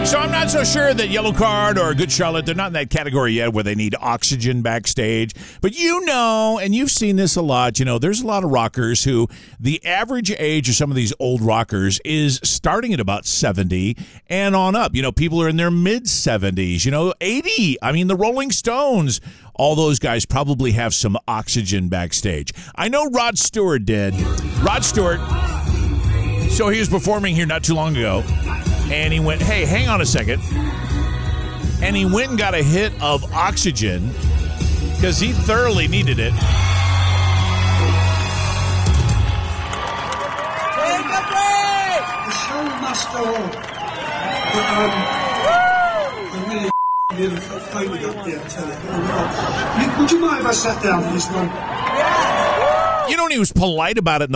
So I'm not so sure that Yellow Card or Good Charlotte, they're not in that category yet where they need oxygen backstage. But you know, and you've seen this a lot, you know, there's a lot of rockers who the average age of some of these old rockers is starting at about 70 and on up. You know, people are in their mid-70s, you know, 80. I mean, the Rolling Stones, all those guys probably have some oxygen backstage. I know Rod Stewart did. Rod Stewart, so he was performing here not too long ago. And he went, hey, hang on a second. And he went and got a hit of oxygen because he thoroughly needed it. Take a break! The show must go on. But I'm really afraid up there, I tell you. Would you mind if I sat down for this one? You know, and he was polite about it.